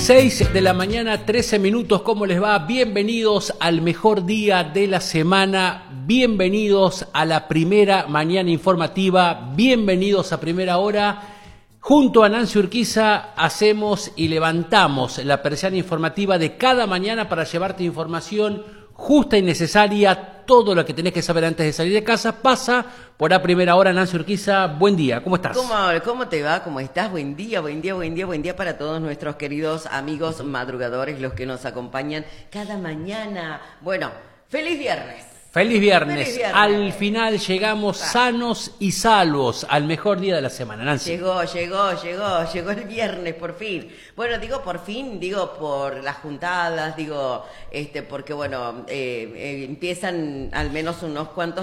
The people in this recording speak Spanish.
6 de la mañana, 13 minutos, ¿cómo les va? Bienvenidos al mejor día de la semana, bienvenidos a la primera mañana informativa, bienvenidos a Primera Hora. Junto a Nancy Urquiza hacemos y levantamos la persiana informativa de cada mañana para llevarte información justa y necesaria. Todo lo que tenés que saber antes de salir de casa pasa por A Primera Hora. Nancy Urquiza, buen día, ¿cómo estás? ¿Cómo te va? ¿Cómo estás? Buen día para todos nuestros queridos amigos madrugadores, los que nos acompañan cada mañana. Bueno, ¡feliz viernes! ¡Feliz viernes! Al final llegamos sanos y salvos al mejor día de la semana, Nancy. Llegó el viernes, por fin. Bueno, digo por fin, digo por las juntadas, digo, porque bueno, empiezan al menos unos cuantos